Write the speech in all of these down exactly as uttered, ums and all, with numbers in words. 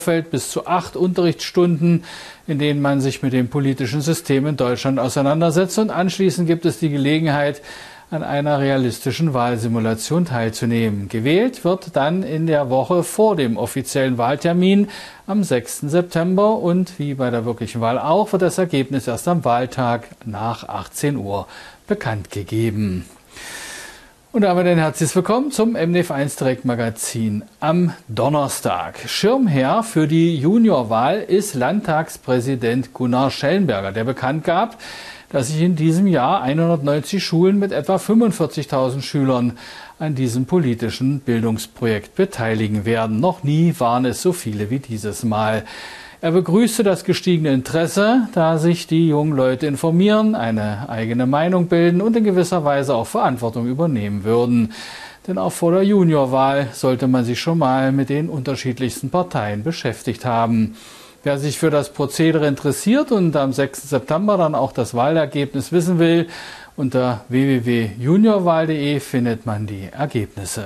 bis zu acht Unterrichtsstunden, in denen man sich mit dem politischen System in Deutschland auseinandersetzt. Und anschließend gibt es die Gelegenheit, an einer realistischen Wahlsimulation teilzunehmen. Gewählt wird dann in der Woche vor dem offiziellen Wahltermin am sechsten September. Und wie bei der wirklichen Wahl auch, wird das Ergebnis erst am Wahltag nach achtzehn Uhr bekannt gegeben. Und damit ein herzliches Willkommen zum M D F eins Direktmagazin am Donnerstag. Schirmherr für die Juniorwahl ist Landtagspräsident Gunnar Schellenberger, der bekannt gab, dass sich in diesem Jahr hundertneunzig Schulen mit etwa fünfundvierzigtausend Schülern an diesem politischen Bildungsprojekt beteiligen werden. Noch nie waren es so viele wie dieses Mal. Er begrüßte das gestiegene Interesse, da sich die jungen Leute informieren, eine eigene Meinung bilden und in gewisser Weise auch Verantwortung übernehmen würden. Denn auch vor der Juniorwahl sollte man sich schon mal mit den unterschiedlichsten Parteien beschäftigt haben. Wer sich für das Prozedere interessiert und am sechsten September dann auch das Wahlergebnis wissen will, unter w w w punkt juniorwahl punkt de findet man die Ergebnisse.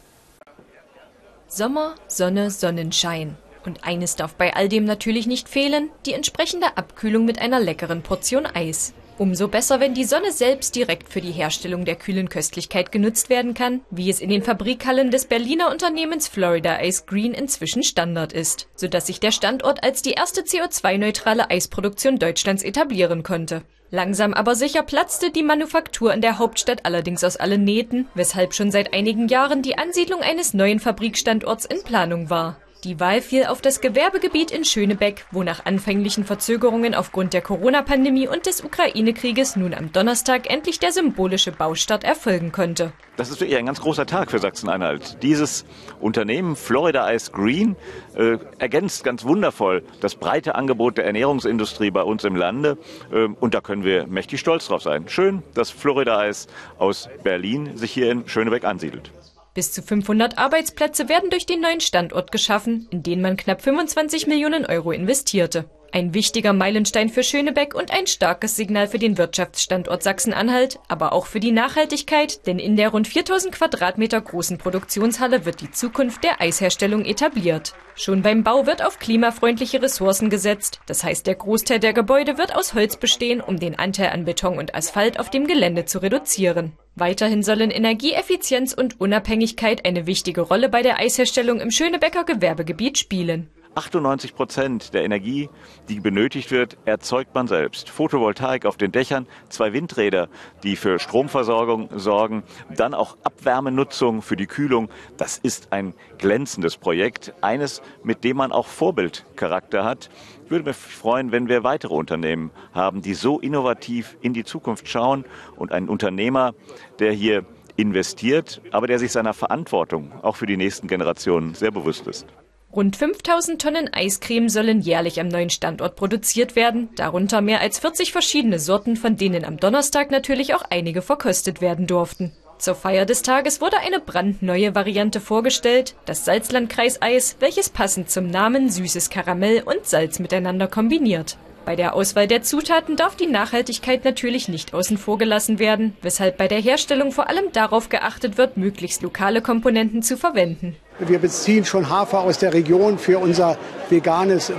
Sommer, Sonne, Sonnenschein. Und eines darf bei all dem natürlich nicht fehlen, die entsprechende Abkühlung mit einer leckeren Portion Eis. Umso besser, wenn die Sonne selbst direkt für die Herstellung der kühlen Köstlichkeit genutzt werden kann, wie es in den Fabrikhallen des Berliner Unternehmens Florida Ice Green inzwischen Standard ist, sodass sich der Standort als die erste C O zwei neutrale Eisproduktion Deutschlands etablieren konnte. Langsam aber sicher platzte die Manufaktur in der Hauptstadt allerdings aus allen Nähten, weshalb schon seit einigen Jahren die Ansiedlung eines neuen Fabrikstandorts in Planung war. Die Wahl fiel auf das Gewerbegebiet in Schönebeck, wo nach anfänglichen Verzögerungen aufgrund der Corona-Pandemie und des Ukraine-Krieges nun am Donnerstag endlich der symbolische Baustart erfolgen konnte. Das ist wirklich ein ganz großer Tag für Sachsen-Anhalt. Dieses Unternehmen Florida Ice Green äh, ergänzt ganz wundervoll das breite Angebot der Ernährungsindustrie bei uns im Lande. Äh, und da können wir mächtig stolz drauf sein. Schön, dass Florida Ice aus Berlin sich hier in Schönebeck ansiedelt. Bis zu fünfhundert Arbeitsplätze werden durch den neuen Standort geschaffen, in den man knapp fünfundzwanzig Millionen Euro investierte. Ein wichtiger Meilenstein für Schönebeck und ein starkes Signal für den Wirtschaftsstandort Sachsen-Anhalt, aber auch für die Nachhaltigkeit, denn in der rund viertausend Quadratmeter großen Produktionshalle wird die Zukunft der Eisherstellung etabliert. Schon beim Bau wird auf klimafreundliche Ressourcen gesetzt, das heißt, der Großteil der Gebäude wird aus Holz bestehen, um den Anteil an Beton und Asphalt auf dem Gelände zu reduzieren. Weiterhin sollen Energieeffizienz und Unabhängigkeit eine wichtige Rolle bei der Eisherstellung im Schönebecker Gewerbegebiet spielen. achtundneunzig Prozent der Energie, die benötigt wird, erzeugt man selbst. Photovoltaik auf den Dächern, zwei Windräder, die für Stromversorgung sorgen, dann auch Abwärmenutzung für die Kühlung. Das ist ein glänzendes Projekt, eines, mit dem man auch Vorbildcharakter hat. Ich würde mich freuen, wenn wir weitere Unternehmen haben, die so innovativ in die Zukunft schauen und einen Unternehmer, der hier investiert, aber der sich seiner Verantwortung auch für die nächsten Generationen sehr bewusst ist. Rund fünftausend Tonnen Eiscreme sollen jährlich am neuen Standort produziert werden, darunter mehr als vierzig verschiedene Sorten, von denen am Donnerstag natürlich auch einige verkostet werden durften. Zur Feier des Tages wurde eine brandneue Variante vorgestellt, das Salzlandkreis-Eis, welches passend zum Namen süßes Karamell und Salz miteinander kombiniert. Bei der Auswahl der Zutaten darf die Nachhaltigkeit natürlich nicht außen vor gelassen werden, weshalb bei der Herstellung vor allem darauf geachtet wird, möglichst lokale Komponenten zu verwenden. Wir beziehen schon Hafer aus der Region für unser veganes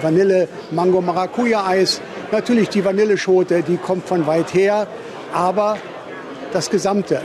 Vanille-Mango-Maracuja-Eis. Natürlich die Vanilleschote, die kommt von weit her, aber das Gesamte.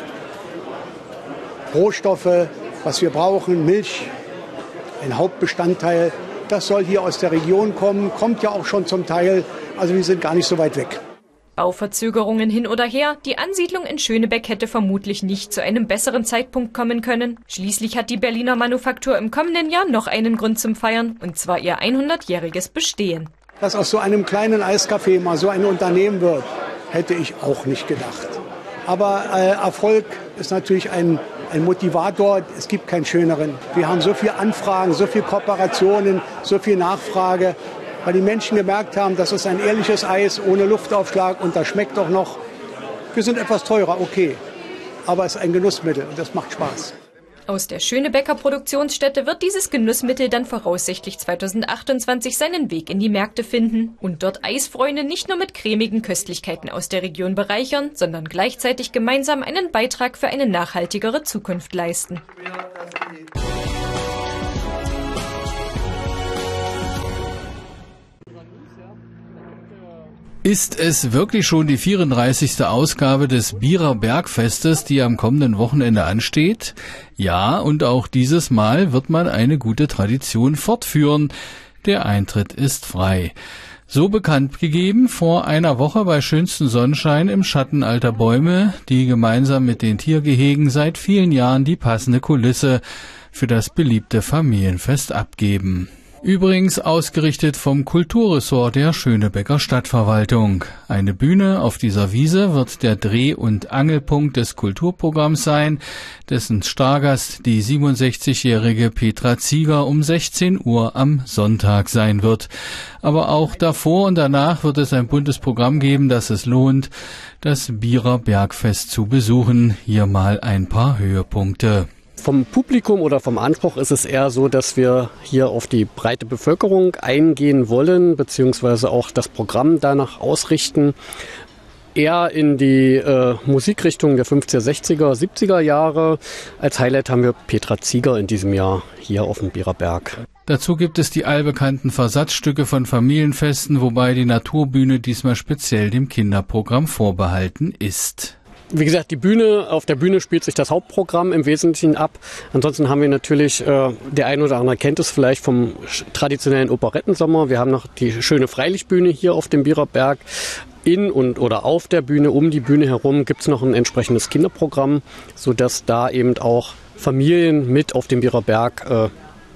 Rohstoffe, was wir brauchen, Milch, ein Hauptbestandteil, das soll hier aus der Region kommen, kommt ja auch schon zum Teil, also wir sind gar nicht so weit weg. Bauverzögerungen hin oder her, die Ansiedlung in Schönebeck hätte vermutlich nicht zu einem besseren Zeitpunkt kommen können. Schließlich hat die Berliner Manufaktur im kommenden Jahr noch einen Grund zum Feiern, und zwar ihr hundertjähriges Bestehen. Dass aus so einem kleinen Eiscafé mal so ein Unternehmen wird, hätte ich auch nicht gedacht. Aber äh, Erfolg ist natürlich ein, ein Motivator, es gibt keinen schöneren. Wir haben so viele Anfragen, so viele Kooperationen, so viel Nachfrage, weil die Menschen gemerkt haben, das ist ein ehrliches Eis ohne Luftaufschlag und das schmeckt doch noch. Wir sind etwas teurer, okay, aber es ist ein Genussmittel und das macht Spaß. Aus der Schönebecker Produktionsstätte wird dieses Genussmittel dann voraussichtlich zweitausendachtundzwanzig seinen Weg in die Märkte finden und dort Eisfreunde nicht nur mit cremigen Köstlichkeiten aus der Region bereichern, sondern gleichzeitig gemeinsam einen Beitrag für eine nachhaltigere Zukunft leisten. Ist es wirklich schon die vierunddreißigste Ausgabe des Bierer Bergfestes, die am kommenden Wochenende ansteht? Ja, und auch dieses Mal wird man eine gute Tradition fortführen. Der Eintritt ist frei. So bekannt gegeben vor einer Woche bei schönstem Sonnenschein im Schatten alter Bäume, die gemeinsam mit den Tiergehegen seit vielen Jahren die passende Kulisse für das beliebte Familienfest abgeben. Übrigens ausgerichtet vom Kulturressort der Schönebecker Stadtverwaltung. Eine Bühne auf dieser Wiese wird der Dreh- und Angelpunkt des Kulturprogramms sein, dessen Stargast die siebenundsechzigjährige Petra Zieger um sechzehn Uhr am Sonntag sein wird. Aber auch davor und danach wird es ein buntes Programm geben, das es lohnt, das Bierer Bergfest zu besuchen. Hier mal ein paar Höhepunkte. Vom Publikum oder vom Anspruch ist es eher so, dass wir hier auf die breite Bevölkerung eingehen wollen, beziehungsweise auch das Programm danach ausrichten. Eher in die äh, Musikrichtung der fünfziger, sechziger, siebziger Jahre. Als Highlight haben wir Petra Zieger in diesem Jahr hier auf dem Bierer Berg. Dazu gibt es die allbekannten Versatzstücke von Familienfesten, wobei die Naturbühne diesmal speziell dem Kinderprogramm vorbehalten ist. Wie gesagt, die Bühne, auf der Bühne spielt sich das Hauptprogramm im Wesentlichen ab. Ansonsten haben wir natürlich, äh, der ein oder andere kennt es vielleicht vom traditionellen Operettensommer. Wir haben noch die schöne Freilichtbühne hier auf dem Bierer Berg. In und oder auf der Bühne, um die Bühne herum gibt es noch ein entsprechendes Kinderprogramm, sodass da eben auch Familien mit auf dem Bierer Berg äh,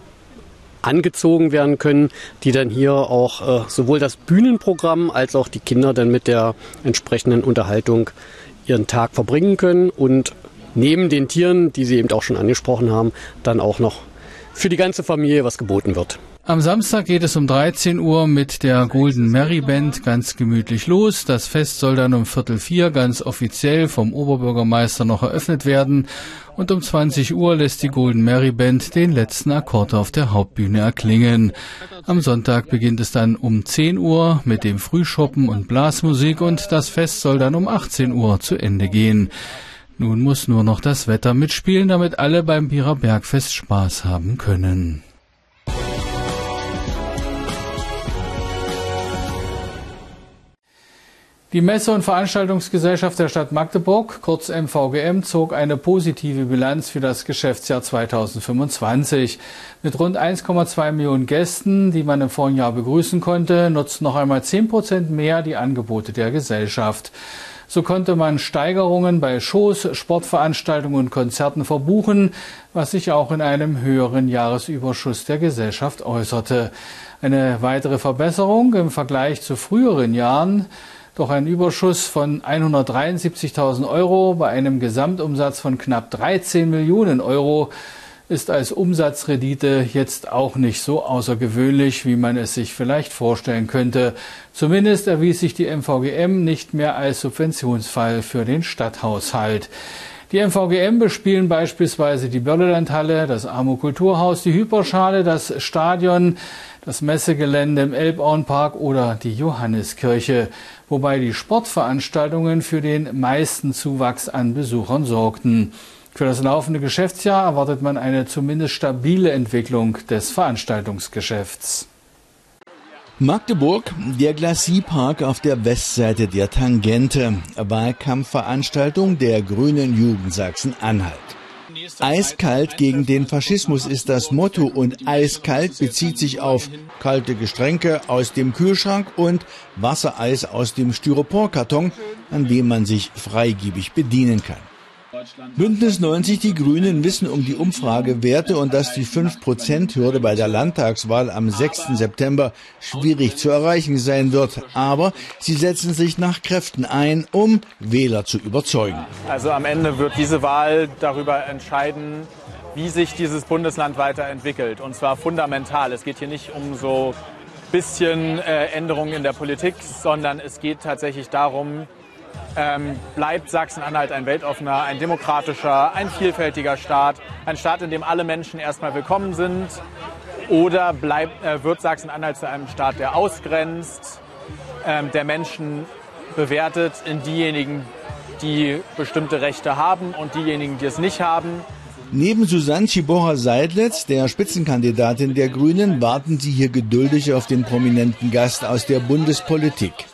angezogen werden können, die dann hier auch äh, sowohl das Bühnenprogramm als auch die Kinder dann mit der entsprechenden Unterhaltung ihren Tag verbringen können und neben den Tieren, die Sie eben auch schon angesprochen haben, dann auch noch für die ganze Familie was geboten wird. Am Samstag geht es um dreizehn Uhr mit der Golden Mary Band ganz gemütlich los. Das Fest soll dann um Viertel vier ganz offiziell vom Oberbürgermeister noch eröffnet werden. Und um zwanzig Uhr lässt die Golden Mary Band den letzten Akkord auf der Hauptbühne erklingen. Am Sonntag beginnt es dann um zehn Uhr mit dem Frühschoppen und Blasmusik und das Fest soll dann um achtzehn Uhr zu Ende gehen. Nun muss nur noch das Wetter mitspielen, damit alle beim Bierer Bergfest Spaß haben können. Die Messe- und Veranstaltungsgesellschaft der Stadt Magdeburg, kurz M V G M, zog eine positive Bilanz für das Geschäftsjahr zweitausendfünfundzwanzig. Mit rund eins Komma zwei Millionen Gästen, die man im vorigen Jahr begrüßen konnte, nutzten noch einmal zehn Prozent mehr die Angebote der Gesellschaft. So konnte man Steigerungen bei Shows, Sportveranstaltungen und Konzerten verbuchen, was sich auch in einem höheren Jahresüberschuss der Gesellschaft äußerte. Eine weitere Verbesserung im Vergleich zu früheren Jahren. Doch ein Überschuss von hundertdreiundsiebzigtausend Euro bei einem Gesamtumsatz von knapp dreizehn Millionen Euro ist als Umsatzrendite jetzt auch nicht so außergewöhnlich, wie man es sich vielleicht vorstellen könnte. Zumindest erwies sich die M V G M nicht mehr als Subventionsfall für den Stadthaushalt. Die M V G M bespielen beispielsweise die Bördelandhalle, das Amo-Kulturhaus, die Hyperschale, das Stadion, das Messegelände im Elbauenpark oder die Johanneskirche, wobei die Sportveranstaltungen für den meisten Zuwachs an Besuchern sorgten. Für das laufende Geschäftsjahr erwartet man eine zumindest stabile Entwicklung des Veranstaltungsgeschäfts. Magdeburg, der Glacis-Park auf der Westseite der Tangente. Wahlkampfveranstaltung der Grünen Jugend Sachsen-Anhalt. Eiskalt gegen den Faschismus ist das Motto und eiskalt bezieht sich auf kalte Getränke aus dem Kühlschrank und Wassereis aus dem Styroporkarton, an dem man sich freigebig bedienen kann. Bündnis neunzig, die Grünen, wissen um die Umfragewerte und dass die fünf Prozent Hürde bei der Landtagswahl am sechsten September schwierig zu erreichen sein wird. Aber sie setzen sich nach Kräften ein, um Wähler zu überzeugen. Also am Ende wird diese Wahl darüber entscheiden, wie sich dieses Bundesland weiterentwickelt. Und zwar fundamental. Es geht hier nicht um so ein bisschen äh, Änderungen in der Politik, sondern es geht tatsächlich darum, Ähm, bleibt Sachsen-Anhalt ein weltoffener, ein demokratischer, ein vielfältiger Staat, ein Staat, in dem alle Menschen erstmal willkommen sind, oder bleibt, äh, wird Sachsen-Anhalt zu einem Staat, der ausgrenzt, ähm, der Menschen bewertet in diejenigen, die bestimmte Rechte haben und diejenigen, die es nicht haben. Neben Susanne Tschiborra-Seidlitz, der Spitzenkandidatin der Grünen, warten sie hier geduldig auf den prominenten Gast aus der Bundespolitik.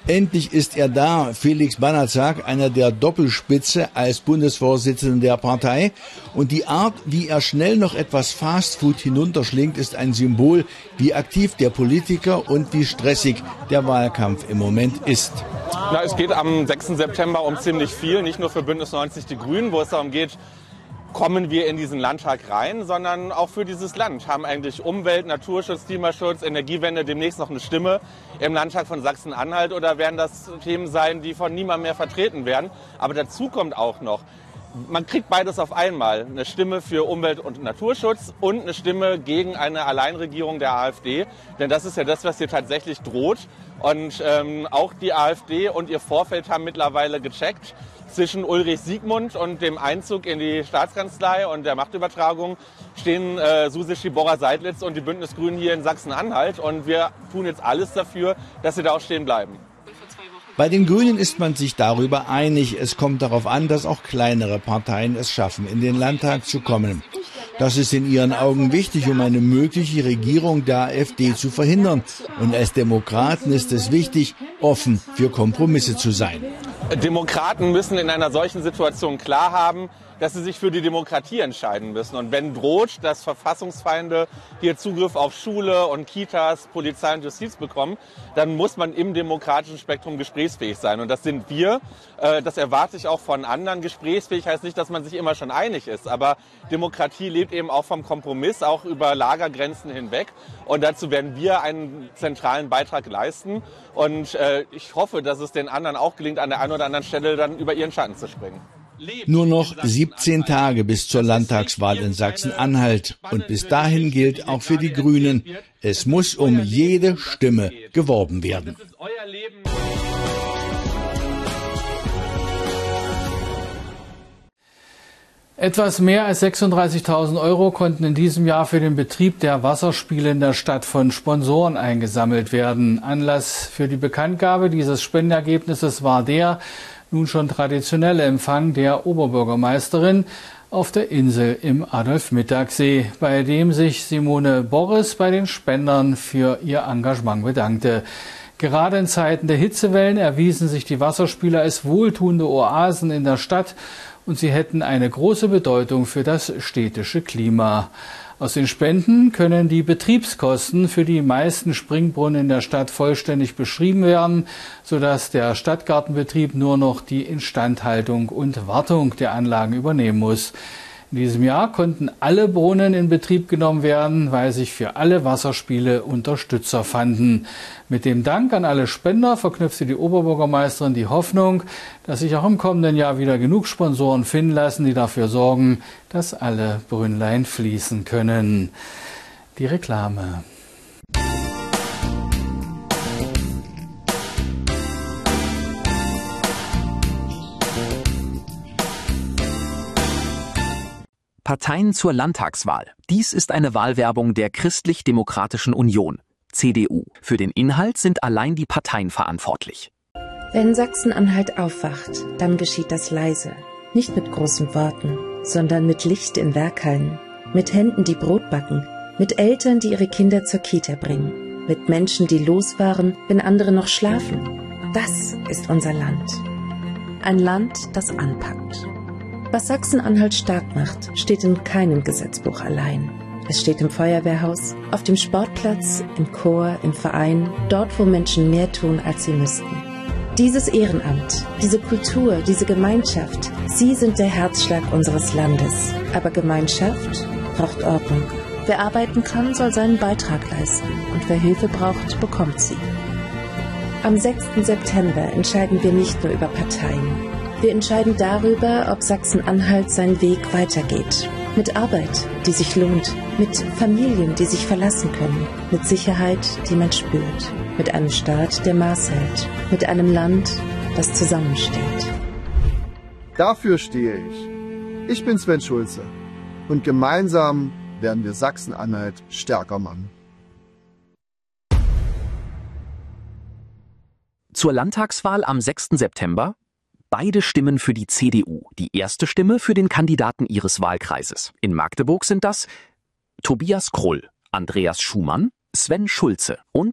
Endlich ist er da, Felix Banazak, einer der Doppelspitze als Bundesvorsitzender der Partei. Und die Art, wie er schnell noch etwas Fastfood hinunterschlingt, ist ein Symbol, wie aktiv der Politiker und wie stressig der Wahlkampf im Moment ist. Na, es geht am sechsten September um ziemlich viel, nicht nur für Bündnis neunzig Die Grünen, wo es darum geht, kommen wir in diesen Landtag rein, sondern auch für dieses Land. Haben eigentlich Umwelt, Naturschutz, Klimaschutz, Energiewende demnächst noch eine Stimme im Landtag von Sachsen-Anhalt oder werden das Themen sein, die von niemandem mehr vertreten werden? Aber dazu kommt auch noch, man kriegt beides auf einmal. Eine Stimme für Umwelt- und Naturschutz und eine Stimme gegen eine Alleinregierung der AfD. Denn das ist ja das, was hier tatsächlich droht. Und ähm, auch die AfD und ihr Vorfeld haben mittlerweile gecheckt. Zwischen Ulrich Siegmund und dem Einzug in die Staatskanzlei und der Machtübertragung stehen äh, Susi Schiborra-Seidlitz und die Bündnisgrünen hier in Sachsen-Anhalt. Und wir tun jetzt alles dafür, dass sie da auch stehen bleiben. Bei den Grünen ist man sich darüber einig. Es kommt darauf an, dass auch kleinere Parteien es schaffen, in den Landtag zu kommen. Das ist in ihren Augen wichtig, um eine mögliche Regierung der AfD zu verhindern. Und als Demokraten ist es wichtig, offen für Kompromisse zu sein. Demokraten müssen in einer solchen Situation klar haben, dass sie sich für die Demokratie entscheiden müssen. Und wenn droht, dass Verfassungsfeinde hier Zugriff auf Schule und Kitas, Polizei und Justiz bekommen, dann muss man im demokratischen Spektrum gesprächsfähig sein. Und das sind wir. Das erwarte ich auch von anderen. Gesprächsfähig heißt nicht, dass man sich immer schon einig ist. Aber Demokratie lebt eben auch vom Kompromiss, auch über Lagergrenzen hinweg. Und dazu werden wir einen zentralen Beitrag leisten. Und ich hoffe, dass es den anderen auch gelingt, an der einen oder anderen Stelle dann über ihren Schatten zu springen. Nur noch siebzehn Tage bis zur Landtagswahl in Sachsen-Anhalt. Und bis dahin gilt auch für die Grünen, es muss um jede Stimme geworben werden. Etwas mehr als sechsunddreißigtausend Euro konnten in diesem Jahr für den Betrieb der Wasserspiele in der Stadt von Sponsoren eingesammelt werden. Anlass für die Bekanntgabe dieses Spendenergebnisses war der nun schon traditionelle Empfang der Oberbürgermeisterin auf der Insel im Adolf-Mittag-See, bei dem sich Simone Boris bei den Spendern für ihr Engagement bedankte. Gerade in Zeiten der Hitzewellen erwiesen sich die Wasserspiele als wohltuende Oasen in der Stadt und sie hätten eine große Bedeutung für das städtische Klima. Aus den Spenden können die Betriebskosten für die meisten Springbrunnen in der Stadt vollständig beschrieben werden, sodass der Stadtgartenbetrieb nur noch die Instandhaltung und Wartung der Anlagen übernehmen muss. In diesem Jahr konnten alle Brunnen in Betrieb genommen werden, weil sich für alle Wasserspiele Unterstützer fanden. Mit dem Dank an alle Spender verknüpfte die Oberbürgermeisterin die Hoffnung, dass sich auch im kommenden Jahr wieder genug Sponsoren finden lassen, die dafür sorgen, dass alle Brünnlein fließen können. Die Reklame. Parteien zur Landtagswahl. Dies ist eine Wahlwerbung der Christlich-Demokratischen Union, C D U. Für den Inhalt sind allein die Parteien verantwortlich. Wenn Sachsen-Anhalt aufwacht, dann geschieht das leise. Nicht mit großen Worten, sondern mit Licht in Werkhallen. Mit Händen, die Brot backen. Mit Eltern, die ihre Kinder zur Kita bringen. Mit Menschen, die los waren, wenn andere noch schlafen. Das ist unser Land. Ein Land, das anpackt. Was Sachsen-Anhalt stark macht, steht in keinem Gesetzbuch allein. Es steht im Feuerwehrhaus, auf dem Sportplatz, im Chor, im Verein, dort, wo Menschen mehr tun, als sie müssten. Dieses Ehrenamt, diese Kultur, diese Gemeinschaft, sie sind der Herzschlag unseres Landes. Aber Gemeinschaft braucht Ordnung. Wer arbeiten kann, soll seinen Beitrag leisten. Und wer Hilfe braucht, bekommt sie. Am sechsten September entscheiden wir nicht nur über Parteien. Wir entscheiden darüber, ob Sachsen-Anhalt seinen Weg weitergeht. Mit Arbeit, die sich lohnt. Mit Familien, die sich verlassen können. Mit Sicherheit, die man spürt. Mit einem Staat, der Maß hält. Mit einem Land, das zusammensteht. Dafür stehe ich. Ich bin Sven Schulze. Und gemeinsam werden wir Sachsen-Anhalt stärker machen. Zur Landtagswahl am sechsten September beide Stimmen für die C D U, die erste Stimme für den Kandidaten ihres Wahlkreises. In Magdeburg sind das Tobias Krull, Andreas Schumann, Sven Schulze und